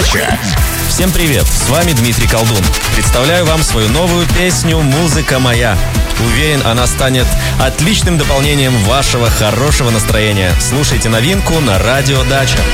Дача. Всем привет, с вами Дмитрий Колдун. Представляю вам свою новую песню «Музыка моя». Уверен, она станет отличным дополнением вашего хорошего настроения. Слушайте новинку на радио Дача.